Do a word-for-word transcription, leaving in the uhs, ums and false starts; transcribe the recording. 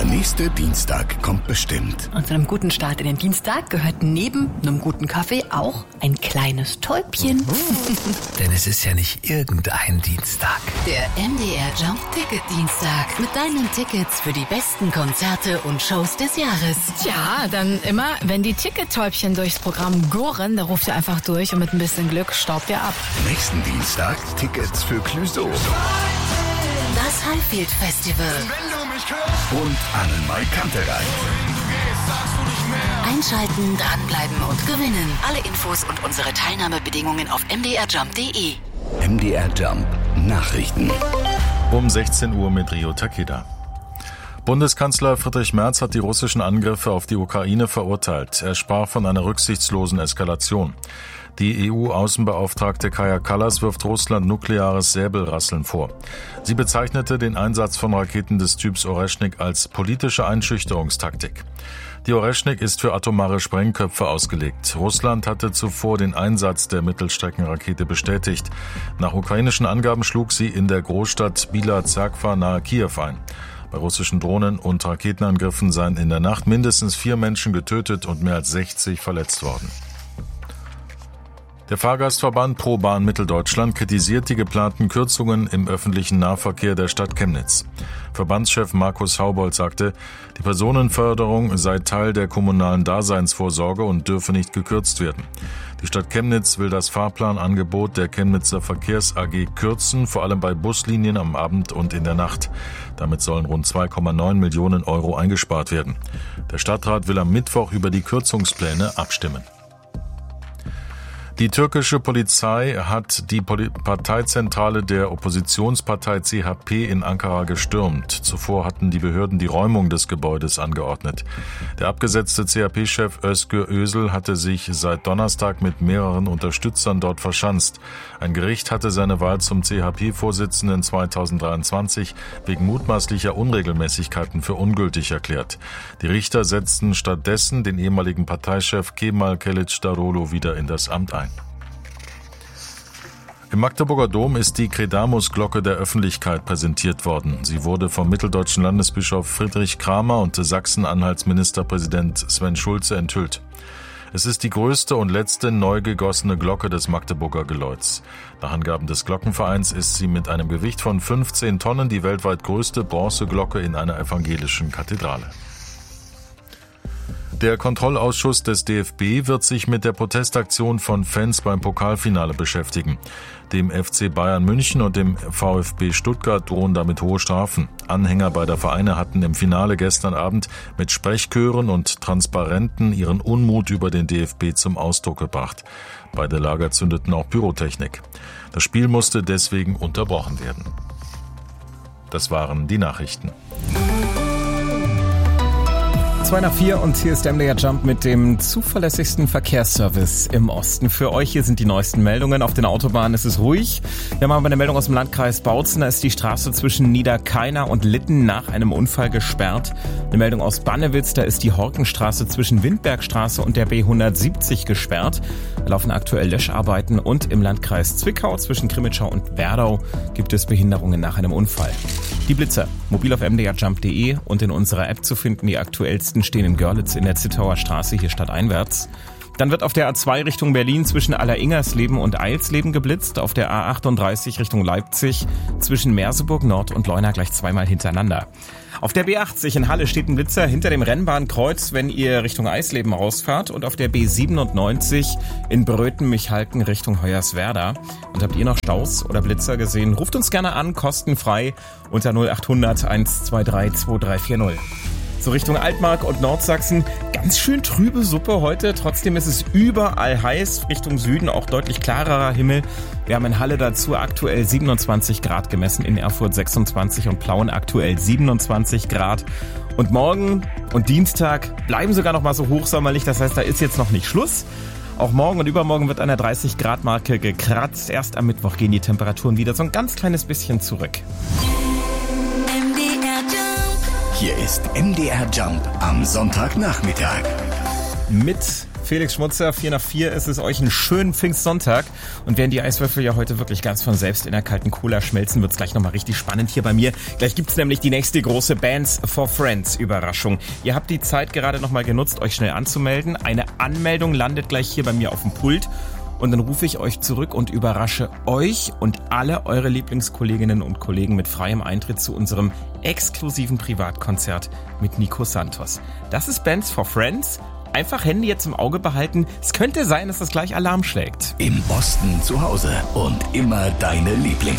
nächste Dienstag kommt bestimmt. Und zu einem guten Start in den Dienstag gehört neben einem guten Kaffee auch ein kleines Täubchen. Denn es ist ja nicht irgendein Dienstag. Der M D R Jump Ticket Dienstag mit deinen Tickets für die besten Konzerte und Shows des Jahres. Tja, dann immer, wenn die Tickettäubchen durchs Programm gurren, da ruft ihr einfach durch und mit ein bisschen Glück staubt ihr ab. Nächsten Dienstag Tickets für Clouseau. Das Highfield Festival. Und Annemai Kantereit. Einschalten, dranbleiben und gewinnen. Alle Infos und unsere Teilnahmebedingungen auf m d r jump punkt d e. M D R Jump Nachrichten. Um sechzehn Uhr mit Rio Takeda. Bundeskanzler Friedrich Merz hat die russischen Angriffe auf die Ukraine verurteilt. Er sprach von einer rücksichtslosen Eskalation. Die E U-Außenbeauftragte Kaja Kallas wirft Russland nukleares Säbelrasseln vor. Sie bezeichnete den Einsatz von Raketen des Typs Oreschnik als politische Einschüchterungstaktik. Die Oreschnik ist für atomare Sprengköpfe ausgelegt. Russland hatte zuvor den Einsatz der Mittelstreckenrakete bestätigt. Nach ukrainischen Angaben schlug sie in der Großstadt Bila Zerkva nahe Kiew ein. Bei russischen Drohnen- und Raketenangriffen seien in der Nacht mindestens vier Menschen getötet und mehr als sechzig verletzt worden. Der Fahrgastverband ProBahn Mitteldeutschland kritisiert die geplanten Kürzungen im öffentlichen Nahverkehr der Stadt Chemnitz. Verbandschef Markus Haubold sagte, die Personenförderung sei Teil der kommunalen Daseinsvorsorge und dürfe nicht gekürzt werden. Die Stadt Chemnitz will das Fahrplanangebot der Chemnitzer Verkehrs A G kürzen, vor allem bei Buslinien am Abend und in der Nacht. Damit sollen rund zwei Komma neun Millionen Euro eingespart werden. Der Stadtrat will am Mittwoch über die Kürzungspläne abstimmen. Die türkische Polizei hat die Parteizentrale der Oppositionspartei C H P in Ankara gestürmt. Zuvor hatten die Behörden die Räumung des Gebäudes angeordnet. Der abgesetzte C H P-Chef Özgür Özel hatte sich seit Donnerstag mit mehreren Unterstützern dort verschanzt. Ein Gericht hatte seine Wahl zum C H P-Vorsitzenden zweitausenddreiundzwanzig wegen mutmaßlicher Unregelmäßigkeiten für ungültig erklärt. Die Richter setzten stattdessen den ehemaligen Parteichef Kemal Kılıçdaroğlu wieder in das Amt ein. Im Magdeburger Dom ist die Credamus-Glocke der Öffentlichkeit präsentiert worden. Sie wurde vom mitteldeutschen Landesbischof Friedrich Kramer und Sachsen-Anhalts Ministerpräsident Sven Schulze enthüllt. Es ist die größte und letzte neu gegossene Glocke des Magdeburger Geläuts. Nach Angaben des Glockenvereins ist sie mit einem Gewicht von fünfzehn Tonnen die weltweit größte Bronzeglocke in einer evangelischen Kathedrale. Der Kontrollausschuss des D F B wird sich mit der Protestaktion von Fans beim Pokalfinale beschäftigen. Dem F C Bayern München und dem VfB Stuttgart drohen damit hohe Strafen. Anhänger beider Vereine hatten im Finale gestern Abend mit Sprechchören und Transparenten ihren Unmut über den D F B zum Ausdruck gebracht. Beide Lager zündeten auch Pyrotechnik. Das Spiel musste deswegen unterbrochen werden. Das waren die Nachrichten. zwei nach vier und hier ist M D R Jump mit dem zuverlässigsten Verkehrsservice im Osten. Für euch hier sind die neuesten Meldungen. Auf den Autobahnen ist es ruhig. Wir haben aber eine Meldung aus dem Landkreis Bautzen. Da ist die Straße zwischen Niederkainer und Litten nach einem Unfall gesperrt. Eine Meldung aus Bannewitz. Da ist die Horkenstraße zwischen Windbergstraße und der B hundertsiebzig gesperrt. Da laufen aktuell Löscharbeiten. Und im Landkreis Zwickau zwischen Krimitschau und Werdau gibt es Behinderungen nach einem Unfall. Die Blitzer, mobil auf m d r jump punkt d e und in unserer App zu finden. Die aktuellsten stehen in Görlitz in der Zittauer Straße, hier stadteinwärts. Dann wird auf der A zwei Richtung Berlin zwischen Alleringersleben und Eilsleben geblitzt. Auf der A achtunddreißig Richtung Leipzig zwischen Merseburg Nord und Leuna gleich zweimal hintereinander. Auf der B achtzig in Halle steht ein Blitzer hinter dem Rennbahnkreuz, wenn ihr Richtung Eisleben rausfahrt. Und auf der B siebenundneunzig in Bröten-Michalken Richtung Hoyerswerda. Und habt ihr noch Staus oder Blitzer gesehen? Ruft uns gerne an, kostenfrei unter null achthundert eins zwei drei zwei drei vier null. So Richtung Altmark und Nordsachsen. Ganz schön trübe Suppe heute. Trotzdem ist es überall heiß. Richtung Süden auch deutlich klarerer Himmel. Wir haben in Halle dazu aktuell siebenundzwanzig Grad gemessen, in Erfurt sechsundzwanzig und Plauen aktuell siebenundzwanzig Grad. Und morgen und Dienstag bleiben sogar noch mal so hochsommerlich. Das heißt, da ist jetzt noch nicht Schluss. Auch morgen und übermorgen wird an der dreißig Grad Marke gekratzt. Erst am Mittwoch gehen die Temperaturen wieder so ein ganz kleines bisschen zurück. Hier ist M D R Jump am Sonntagnachmittag. Mit Felix Schmutzer, vier nach vier ist es euch einen schönen Pfingstsonntag. Und während die Eiswürfel ja heute wirklich ganz von selbst in der kalten Cola schmelzen, wird's gleich nochmal richtig spannend hier bei mir. Gleich gibt's nämlich die nächste große Bands for Friends Überraschung. Ihr habt die Zeit gerade nochmal genutzt, euch schnell anzumelden. Eine Anmeldung landet gleich hier bei mir auf dem Pult. Und dann rufe ich euch zurück und überrasche euch und alle eure Lieblingskolleginnen und Kollegen mit freiem Eintritt zu unserem exklusiven Privatkonzert mit Nico Santos. Das ist Bands for Friends. Einfach Hände jetzt im Auge behalten. Es könnte sein, dass das gleich Alarm schlägt. Im Osten zu Hause und immer deine Lieblings